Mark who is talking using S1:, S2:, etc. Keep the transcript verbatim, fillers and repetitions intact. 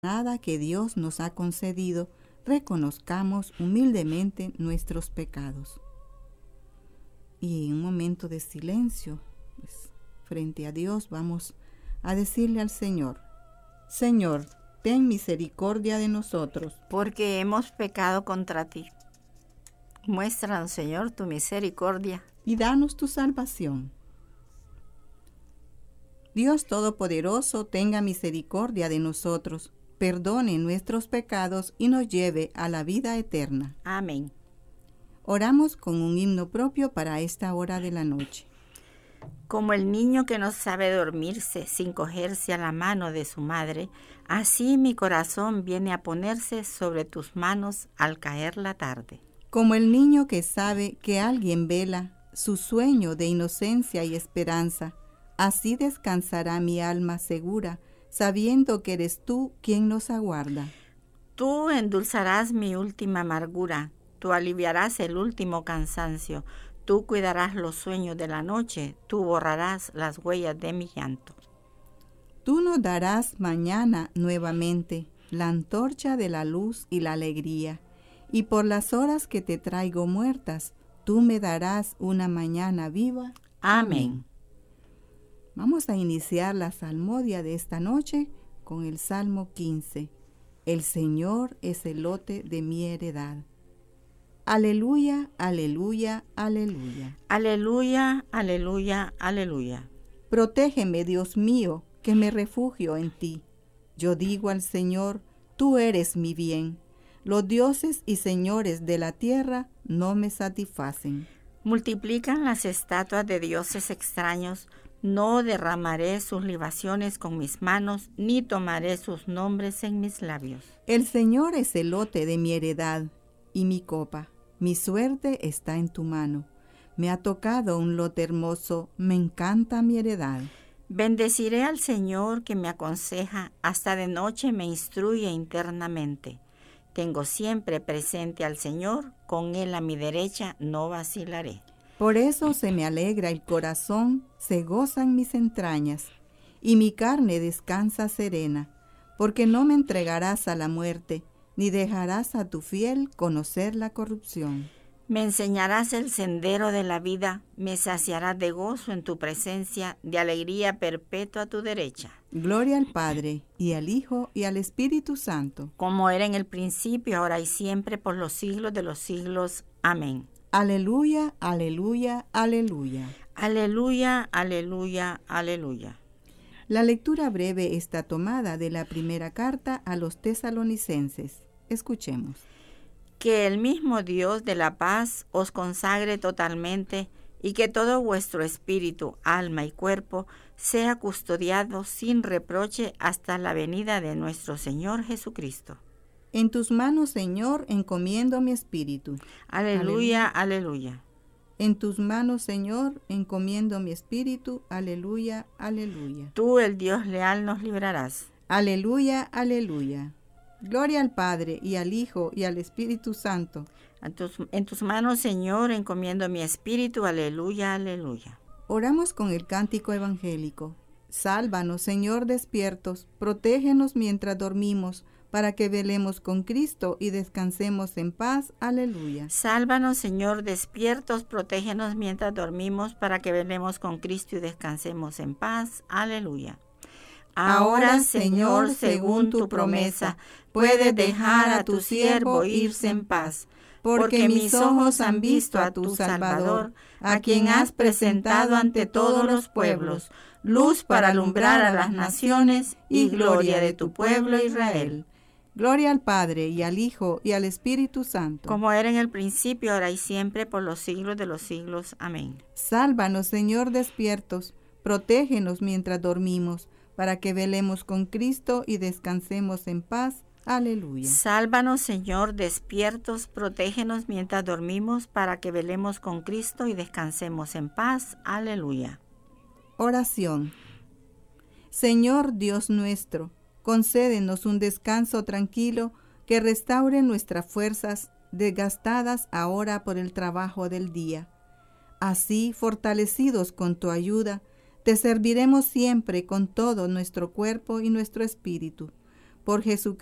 S1: nada que Dios nos ha concedido, reconozcamos humildemente nuestros pecados. Y en un momento de silencio, pues, frente a Dios, vamos a decirle al Señor: Señor, ten misericordia de nosotros,
S2: porque hemos pecado contra ti. Muéstranos, Señor, tu misericordia
S1: y danos tu salvación. Dios Todopoderoso, tenga misericordia de nosotros, perdone nuestros pecados y nos lleve a la vida eterna.
S2: Amén.
S1: Oramos con un himno propio para esta hora de la noche.
S2: Como el niño que no sabe dormirse sin cogerse a la mano de su madre, así mi corazón viene a ponerse sobre tus manos al caer la tarde.
S1: Como el niño que sabe que alguien vela su sueño de inocencia y esperanza, así descansará mi alma segura, sabiendo que eres tú quien nos aguarda.
S2: Tú endulzarás mi última amargura, tú aliviarás el último cansancio, tú cuidarás los sueños de la noche, tú borrarás las huellas de mi llanto.
S1: Tú nos darás mañana nuevamente la antorcha de la luz y la alegría, y por las horas que te traigo muertas, tú me darás una mañana viva.
S2: Amén.
S1: Vamos a iniciar la salmodia de esta noche con el Salmo quince. El Señor es el lote de mi heredad. Aleluya, aleluya, aleluya.
S2: Aleluya, aleluya, aleluya.
S1: Protégeme, Dios mío, que me refugio en ti. Yo digo al Señor, tú eres mi bien. Los dioses y señores de la tierra no me satisfacen.
S2: Multiplican las estatuas de dioses extraños. No derramaré sus libaciones con mis manos, ni tomaré sus nombres en mis labios.
S1: El Señor es el lote de mi heredad y mi copa. Mi suerte está en tu mano. Me ha tocado un lote hermoso, me encanta mi heredad.
S2: Bendeciré al Señor que me aconseja, hasta de noche me instruye internamente. Tengo siempre presente al Señor, con Él a mi derecha no vacilaré.
S1: Por eso se me alegra el corazón, se gozan mis entrañas, y mi carne descansa serena, porque no me entregarás a la muerte, ni dejarás a tu fiel conocer la corrupción.
S2: Me enseñarás el sendero de la vida, me saciarás de gozo en tu presencia, de alegría perpetua a tu derecha.
S1: Gloria al Padre, y al Hijo, y al Espíritu Santo.
S2: Como era en el principio, ahora y siempre, por los siglos de los siglos. Amén.
S1: Aleluya, aleluya, aleluya.
S2: Aleluya, aleluya, aleluya.
S1: La lectura breve está tomada de la primera carta a los tesalonicenses. Escuchemos.
S2: Que el mismo Dios de la paz os consagre totalmente y que todo vuestro espíritu, alma y cuerpo sea custodiado sin reproche hasta la venida de nuestro Señor Jesucristo.
S1: En tus manos, Señor, encomiendo mi espíritu.
S2: Aleluya, aleluya.
S1: En tus manos, Señor, encomiendo mi espíritu. Aleluya, aleluya.
S2: Tú, el Dios leal, nos librarás.
S1: Aleluya, aleluya. Gloria al Padre, y al Hijo, y al Espíritu Santo.
S2: En tus, en tus manos, Señor, encomiendo mi espíritu. Aleluya, aleluya.
S1: Oramos con el cántico evangélico. Sálvanos, Señor, despiertos, protégenos mientras dormimos, para que velemos con Cristo y descansemos en paz. Aleluya.
S2: Sálvanos, Señor, despiertos, protégenos mientras dormimos, para que velemos con Cristo y descansemos en paz. Aleluya.
S1: Ahora, Señor, según tu promesa, puedes dejar a tu siervo irse en paz, porque mis ojos han visto a tu Salvador, a quien has presentado ante todos los pueblos, luz para alumbrar a las naciones y gloria de tu pueblo Israel. Gloria al Padre, y al Hijo, y al Espíritu Santo.
S2: Como era en el principio, ahora y siempre, por los siglos de los siglos. Amén.
S1: Sálvanos, Señor, despiertos, protégenos mientras dormimos, para que velemos con Cristo y descansemos en paz. Aleluya.
S2: Sálvanos, Señor, despiertos, protégenos mientras dormimos, para que velemos con Cristo y descansemos en paz. Aleluya.
S1: Oración. Señor Dios nuestro, concédenos un descanso tranquilo que restaure nuestras fuerzas desgastadas ahora por el trabajo del día. Así, fortalecidos con tu ayuda, te serviremos siempre con todo nuestro cuerpo y nuestro espíritu. Por Jesucristo